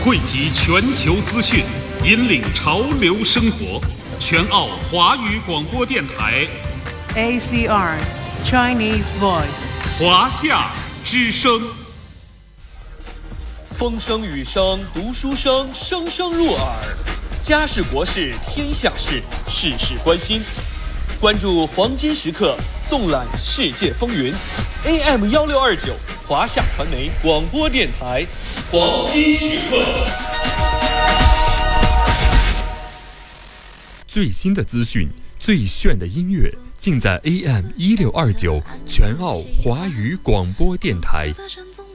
汇集全球资讯，引领潮流生活。全澳华语广播电台 ACR Chinese Voice 华夏之声。 风声雨声读书声，声声入耳。家事国事天下事，事事关心。关注黄金时刻，纵览世界风云。AM1629华夏传媒广播电台，黄金时刻。 最新的资讯，最炫的音乐，尽在AM1629全澳华语广播电台。